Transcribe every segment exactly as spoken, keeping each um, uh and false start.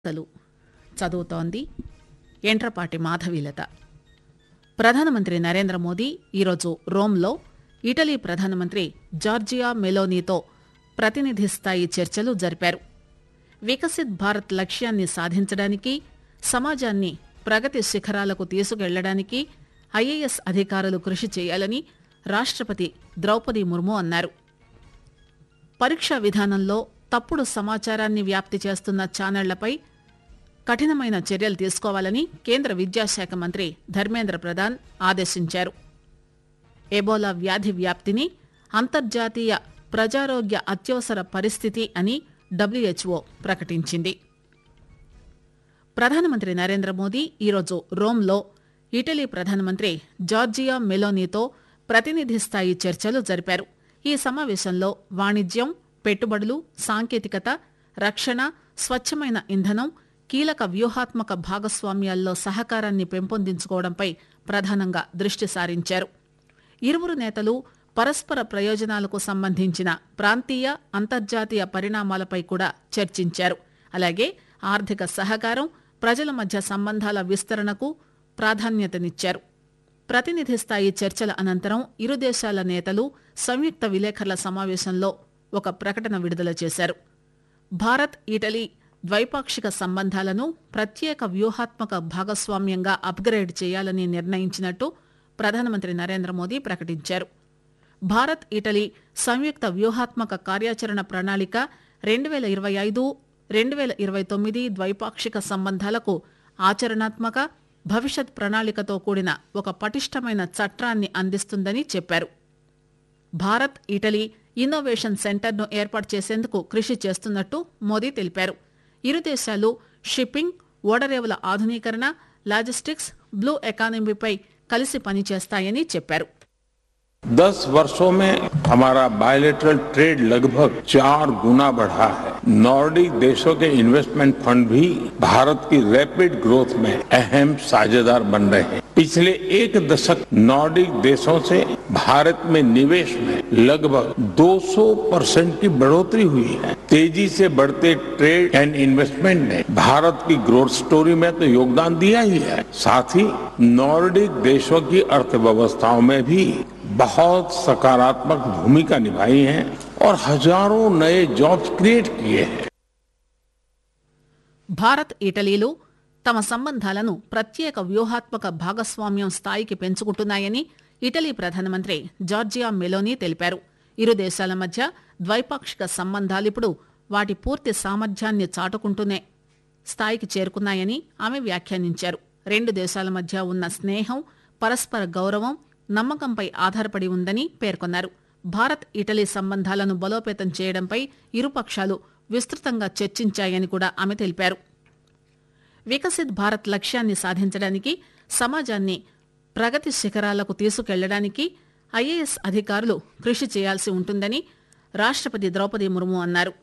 వార్తలు చదువుతోంది ఎంట్రపాటి మాధవీలత. ప్రధానమంత్రి నరేంద్ర మోదీ ఈరోజు రోమ్లో ఇటలీ ప్రధానమంత్రి జార్జియా మెలోనీతో ప్రతినిధి స్థాయి చర్చలు జరిపారు. వికసిత్ భారత్ లక్ష్యాన్ని సాధించడానికి, సమాజాన్ని ప్రగతి శిఖరాలకు తీసుకెళ్లడానికి ఐఏఎస్ అధికారులు కృషి చేయాలని రాష్టపతి ద్రౌపది ముర్ము అన్నారు. పరీక్షా విధానంలో తప్పుడు సమాచారాన్ని వ్యాప్తి చేస్తున్న ఛానళ్లపై కఠినమైన చర్యలు తీసుకోవాలని కేంద్ర విద్యాశాఖ మంత్రి ధర్మేంద్ర ప్రధాన్ ఆదేశించారు. ఎబోలా వ్యాధి వ్యాప్తిని అంతర్జాతీయ ప్రజారోగ్య అత్యవసర పరిస్థితి అని డబ్ల్యూహెచ్ఓ ప్రకటించింది. ప్రధానమంత్రి నరేంద్ర మోదీ ఈరోజు రోమ్లో ఇటలీ ప్రధానమంత్రి జార్జియా మెలోనీతో ప్రతినిధి స్థాయి చర్చలు జరిపారు. ఈ సమావేశంలో వాణిజ్యం, పెట్టుబడులు, సాంకేతికత, రక్షణ, స్వచ్ఛమైన ఇంధనం, కీలక వ్యూహాత్మక భాగస్వామ్యాల్లో సహకారాన్ని పెంపొందించుకోవడంపై ప్రధానంగా దృష్టి సారించారు. ఇరువురు నేతలు పరస్పర ప్రయోజనాలకు సంబంధించిన ప్రాంతీయ, అంతర్జాతీయ పరిణామాలపై కూడా చర్చించారు. అలాగే ఆర్థిక సహకారం, ప్రజల మధ్య సంబంధాల విస్తరణకు ప్రాధాన్యతనిచ్చారు. ప్రతినిధి స్థాయి చర్చల అనంతరం ఇరు దేశాల నేతలు సంయుక్త విలేకరుల సమావేశంలో ఒక ప్రకటన విడుదల చేశారు. భారత్ ఇటలీ ద్వైపాక్షిక సంబంధాలను ప్రత్యేక వ్యూహాత్మక భాగస్వామ్యంగా అప్గ్రేడ్ చేయాలని నిర్ణయించినట్టు ప్రధానమంత్రి నరేంద్ర మోదీ ప్రకటించారు. భారత్ ఇటలీ సంయుక్త వ్యూహాత్మక కార్యాచరణ ప్రణాళిక రెండు వేల ఇరవై ఐదు రెండు వేల ఇరవై తొమ్మిది ద్వైపాక్షిక సంబంధాలకు ఆచరణాత్మక, భవిష్యత్ ప్రణాళికతో కూడిన ఒక పటిష్టమైన చట్టాన్ని అందిస్తుందని చెప్పారు. భారత్ ఇటలీ ఇన్నోవేషన్ సెంటర్ను ఏర్పాటు చేసేందుకు కృషి చేస్తున్నట్టు మోదీ తెలిపారు. ఇరు దేశాలు షిప్పింగ్, ఓడరేవుల ఆధునీకరణ, లాజిస్టిక్స్, బ్లూ ఎకానమీపై కలిసి పనిచేస్తాయని చెప్పారు. दस वर्षों में हमारा बायलेटरल ट्रेड लगभग चार गुना बढ़ा है. नॉर्डिक देशों के इन्वेस्टमेंट फंड भी भारत की रैपिड ग्रोथ में अहम साझेदार बन रहे हैं. पिछले एक दशक नॉर्डिक देशों से भारत में निवेश में लगभग दो सौ परसेंट की बढ़ोतरी हुई है. तेजी से बढ़ते ट्रेड एंड इन्वेस्टमेंट ने भारत की ग्रोथ स्टोरी में तो योगदान दिया ही है, साथ ही नॉर्डिक देशों की अर्थव्यवस्थाओं में भी बहुत सकारात्मक भूमिका निभाई है और हजारों नए जॉब्स क्रिएट किए हैं. భారత్ ఇటలీలు తమ సంబంధాలను ప్రత్యేక వ్యూహాత్మక భాగస్వామ్యం స్థాయికి పెంచుకుంటున్నాయని ఇటలీ ప్రధానమంత్రి జార్జియా మెలోనీ తెలిపారు. ఇరు దేశాల మధ్య ద్వైపాక్షిక సంబంధాలిప్పుడు వాటి పూర్తి సామర్థ్యాన్ని చాటుకుంటూనే స్థాయికి చేరుకున్నాయని ఆమె వ్యాఖ్యానించారు. రెండు దేశాల మధ్య ఉన్న స్నేహం, పరస్పర గౌరవం, నమ్మకంపై ఆధారపడి ఉందని పేర్కొన్నారు. భారత్ ఇటలీ సంబంధాలను బలోపేతం చేయడంపై ఇరుపక్షాలు విస్తృతంగా చర్చించాయని కూడా ఆమె తెలిపారు. వికసిత్ భారత్ లక్ష్యాన్ని సాధించడానికి, సమాజాన్ని ప్రగతి శిఖరాలకు తీసుకెళ్లడానికి ఐఏఎస్ అధికారులు కృషి చేయాల్సి ఉంటుందని రాష్టపతి ద్రౌపది ముర్ము అన్నారు.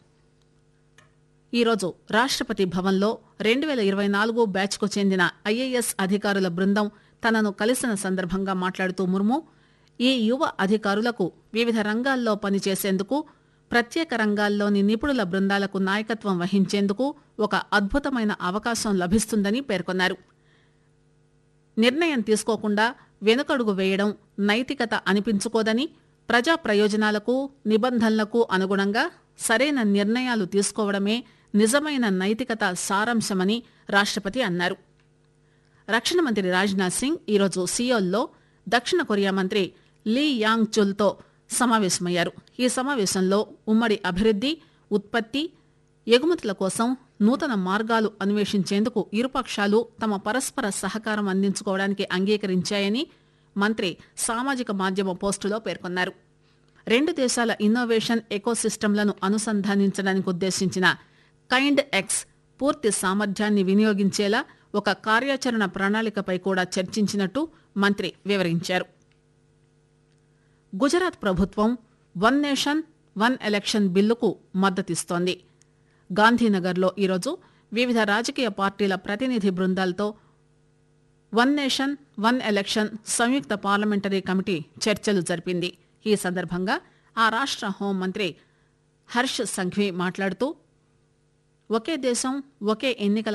ఈరోజు రాష్టపతి భవన్లో రెండు వేల ఇరవై నాలుగు బ్యాచ్కు చెందిన ఐఏఎస్ అధికారుల బృందం తనను కలిసిన సందర్భంగా మాట్లాడుతూ ముర్ము, ఈ యువ అధికారులకు వివిధ రంగాల్లో పనిచేసేందుకు, ప్రత్యేక రంగాల్లోని నిపుణుల బృందాలకు నాయకత్వం వహించేందుకు ఒక అద్భుతమైన అవకాశం లభిస్తుందని పేర్కొన్నారు. నిర్ణయం తీసుకోకుండా వెనుకడుగు వేయడం నైతికత అనిపించుకోదని, ప్రజా ప్రయోజనాలకు, నిబంధనలకు అనుగుణంగా సరైన నిర్ణయాలు తీసుకోవడమే నిజమైన నైతికత సారాంశమని రాష్టపతి అన్నారు. రక్షణ మంత్రి రాజ్నాథ్ సింగ్ ఈరోజు సియోల్లో దక్షిణ కొరియా మంత్రి లీ యాంగ్ చుల్తో సమావేశమయ్యారు. ఈ సమావేశంలో ఉమ్మడి అభివృద్ది, ఉత్పత్తి, ఎగుమతుల కోసం నూతన మార్గాలు అన్వేషించేందుకు ఇరుపక్షాలు తమ పరస్పర సహకారం అందించుకోవడానికి అంగీకరించాయని మంత్రి సామాజిక మాధ్యమ పోస్టులో పేర్కొన్నారు. రెండు దేశాల ఇన్నోవేషన్ ఎకోసిస్టమ్లను అనుసంధానించడానికి ఉద్దేశించిన కైండ్ ఎక్స్ పూర్తి సామర్థ్యాన్ని వినియోగించేలా ఒక కార్యాచరణ ప్రణాళికపై కూడా చర్చించినట్టు మంత్రి వివరించారు. గుజరాత్ ప్రభుత్వం వన్ నేషన్ వన్ ఎలక్షన్ బిల్లుకు మద్దతిస్తోంది. గాంధీనగర్లో ఈరోజు వివిధ రాజకీయ పార్టీల ప్రతినిధి బృందాలతో వన్ నేషన్ వన్ ఎలక్షన్ సంయుక్త పార్లమెంటరీ కమిటీ చర్చలు జరిపింది. ఈ సందర్భంగా ఆ రాష్ట హోంమంత్రి హర్ష్ సంఘ్వి మాట్లాడుతూ ఒకే దేశం ఒకే ఎన్నికల